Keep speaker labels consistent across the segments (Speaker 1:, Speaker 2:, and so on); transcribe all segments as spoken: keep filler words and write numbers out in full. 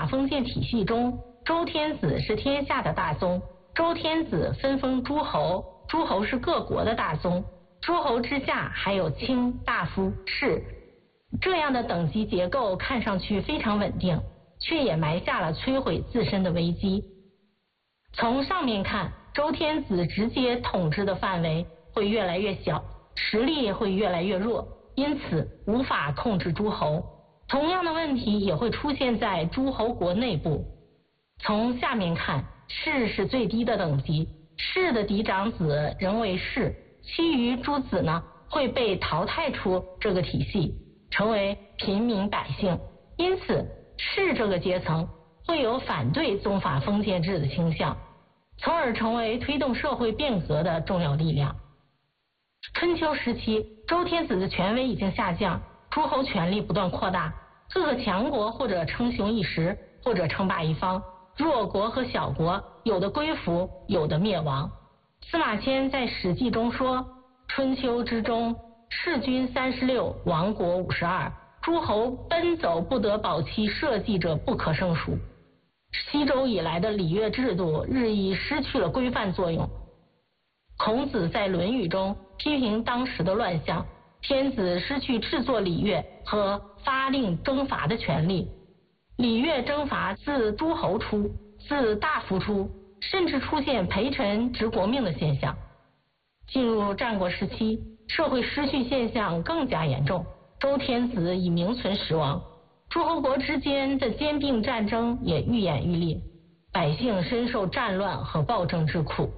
Speaker 1: 封建体系中，周天子是天下的大宗，周天子分封诸侯，诸侯是各国的大宗，诸侯之下还有卿、大夫、士，这样的等级结构看上去非常稳定，却也埋下了摧毁自身的危机。从上面看，周天子直接统治的范围会越来越小，实力会越来越弱，因此无法控制诸侯。同样的问题也会出现在诸侯国内部。从下面看，士是最低的等级，士的嫡长子仍为士，其余诸子呢会被淘汰出这个体系，成为平民百姓。因此士这个阶层会有反对宗法封建制的倾向，从而成为推动社会变革的重要力量。春秋时期，周天子的权威已经下降，诸侯权力不断扩大，各个强国或者称雄一时，或者称霸一方，弱国和小国有的归服，有的灭亡。司马迁在《史记》中说，春秋之中，弑君三十六，亡国五十二，诸侯奔走不得保其社稷者不可胜数。西周以来的礼乐制度日益失去了规范作用。孔子在《论语》中批评当时的乱象，天子失去制作礼乐和发令征伐的权利，礼乐征伐自诸侯出，自大夫出，甚至出现陪臣执国命的现象。进入战国时期，社会失序现象更加严重，周天子已名存实亡，诸侯国之间的兼并战争也愈演愈烈，百姓深受战乱和暴政之苦。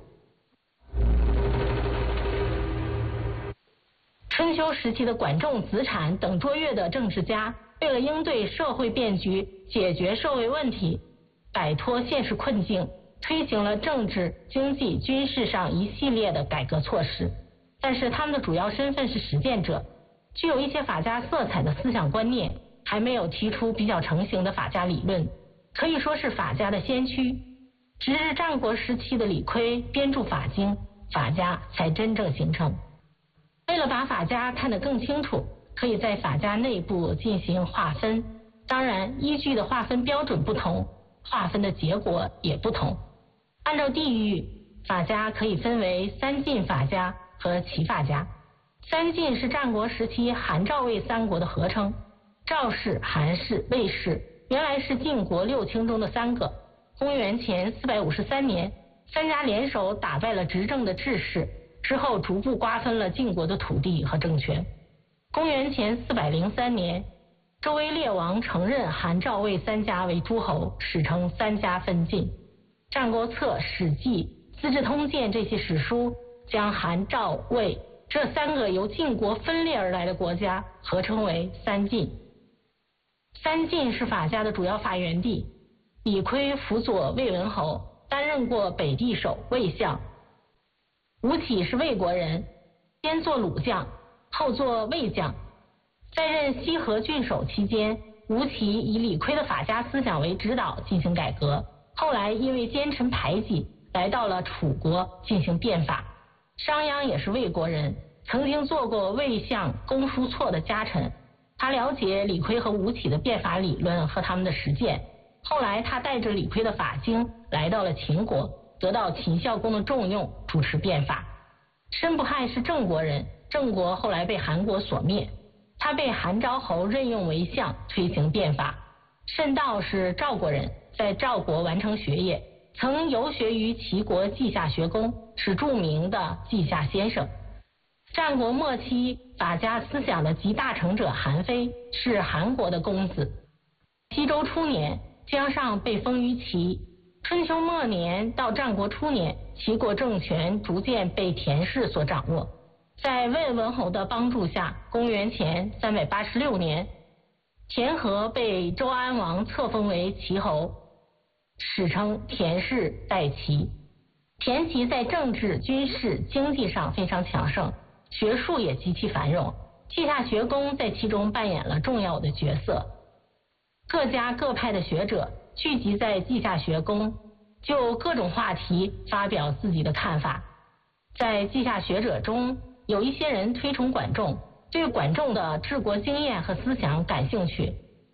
Speaker 1: 春秋时期的管仲、子产等卓越的政治家，为了应对社会变局，解决社会问题，摆脱现实困境，推行了政治、经济、军事上一系列的改革措施。但是他们的主要身份是实践者，具有一些法家色彩的思想观念，还没有提出比较成型的法家理论，可以说是法家的先驱。直至战国时期的李悝编著法经，法家才真正形成。为了把法家看得更清楚，可以在法家内部进行划分，当然依据的划分标准不同，划分的结果也不同。按照地域，法家可以分为三晋法家和齐法家。三晋是战国时期韩赵魏三国的合称，赵氏、韩氏、魏氏原来是晋国六卿中的三个。公元前四百五十三年，三家联手打败了执政的智氏，之后逐步瓜分了晋国的土地和政权。公元前四百零三年，周威烈王承认韩赵魏三家为诸侯，史称三家分晋。战国策、史记、资治通鉴这些史书将韩赵魏这三个由晋国分裂而来的国家合称为三晋。三晋是法家的主要发源地，李悝辅佐魏文侯，担任过北地守、魏相。吴起是魏国人，先做鲁将，后做魏将。在任西河郡守期间，吴起以李悝的法家思想为指导进行改革，后来因为奸臣排挤，来到了楚国进行变法。商鞅也是魏国人，曾经做过魏相公叔痤的家臣，他了解李悝和吴起的变法理论和他们的实践。后来他带着李悝的法经来到了秦国，得到秦孝公的重用，主持变法。申不害是郑国人，郑国后来被韩国所灭，他被韩昭侯任用为相，推行变法。申道是赵国人，在赵国完成学业，曾游学于齐国稷下学宫，是著名的稷下先生。战国末期法家思想的集大成者韩非是韩国的公子。西周初年，姜尚被封于齐。春秋末年到战国初年，齐国政权逐渐被田氏所掌握。在魏文侯的帮助下，公元前三百八十六年，田和被周安王册封为齐侯，史称田氏代齐。田齐在政治、军事、经济上非常强盛，学术也极其繁荣，稷下学宫在其中扮演了重要的角色。各家各派的学者聚集在稷下学宫，就各种话题发表自己的看法。在稷下学者中，有一些人推崇管仲，对管仲的治国经验和思想感兴趣。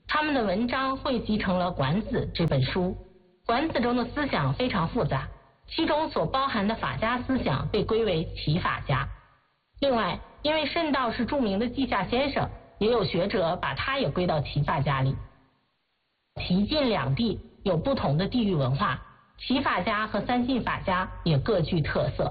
Speaker 1: 他们的文章汇集成了《管子》这本书。《管子》中的思想非常复杂，其中所包含的法家思想被归为齐法家。另外，因为慎道是著名的稷下先生，也有学者把他也归到齐法家里。齐晋两地有不同的地域文化，齐法家和三晋法家也各具特色。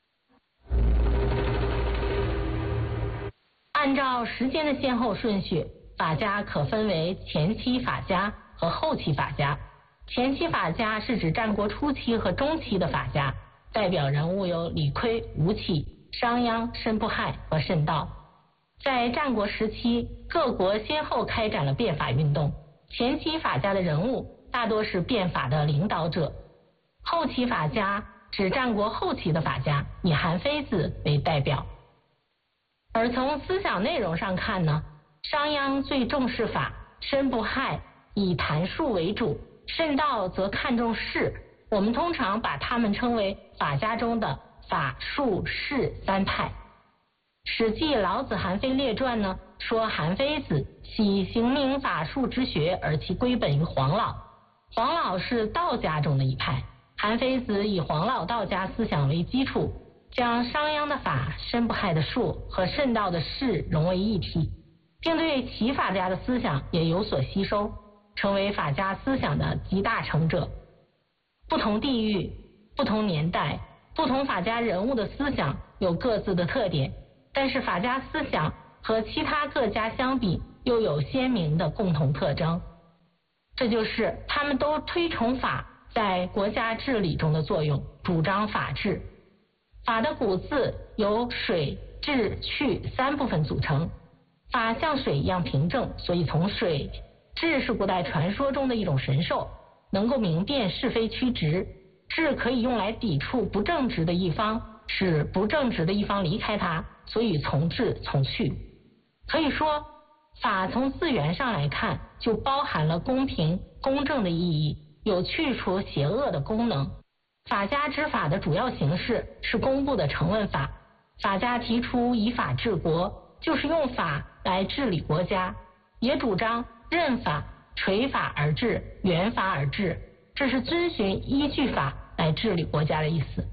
Speaker 1: 按照时间的先后顺序，法家可分为前期法家和后期法家。前期法家是指战国初期和中期的法家，代表人物有李悝、吴起、商鞅、申不害和慎道。在战国时期，各国先后开展了变法运动，前期法家的人物大多是变法的领导者。后期法家指战国后期的法家，以韩非子为代表。而从思想内容上看呢，商鞅最重视法，申不害以谈术为主，慎道则看重势。我们通常把他们称为法家中的法术势三派。史记老子韩非列传呢说，韩非子喜行明法术之学，而其归本于黄老。黄老是道家中的一派，韩非子以黄老道家思想为基础，将商鞅的法、申不害的术和慎道的势融为一体，并对齐法家的思想也有所吸收，成为法家思想的集大成者。不同地域、不同年代、不同法家人物的思想有各自的特点，但是法家思想和其他各家相比又有鲜明的共同特征，这就是他们都推崇法在国家治理中的作用，主张法治。法的古字由水、治、去三部分组成，法像水一样平正，所以从水。治是古代传说中的一种神兽，能够明辨是非曲直，治可以用来抵触不正直的一方，使不正直的一方离开它，所以从治从去。可以说，法从字源上来看，就包含了公平、公正的意义，有去除邪恶的功能。法家之法的主要形式是公布的成文法，法家提出以法治国，就是用法来治理国家，也主张任法、垂法而治、圆法而治，这是遵循依据法来治理国家的意思。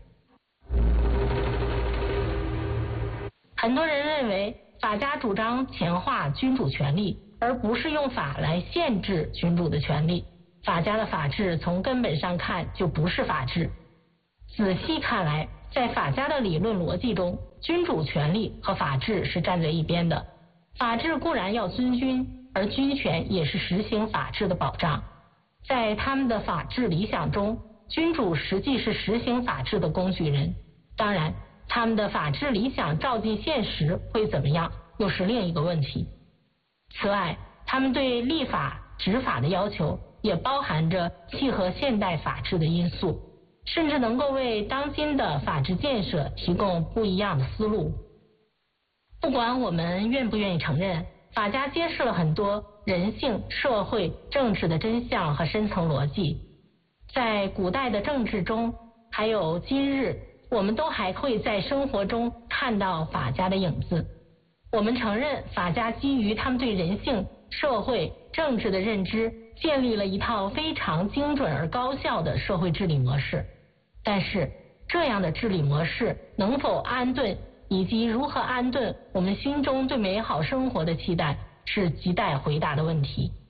Speaker 1: 很多人认为法家主张强化君主权力，而不是用法来限制君主的权利。法家的法治从根本上看就不是法治。仔细看来，在法家的理论逻辑中，君主权力和法治是站在一边的。法治固然要尊君，而君权也是实行法治的保障。在他们的法治理想中，君主实际是实行法治的工具人。当然，他们的法治理想照进现实会怎么样，又是另一个问题。此外，他们对立法、执法的要求也包含着契合现代法治的因素，甚至能够为当今的法治建设提供不一样的思路。不管我们愿不愿意承认，法家揭示了很多人性、社会、政治的真相和深层逻辑。在古代的政治中，还有今日，我们都还会在生活中看到法家的影子。我们承认法家基于他们对人性、社会、政治的认知，建立了一套非常精准而高效的社会治理模式。但是，这样的治理模式能否安顿，以及如何安顿我们心中对美好生活的期待，是亟待回答的问题。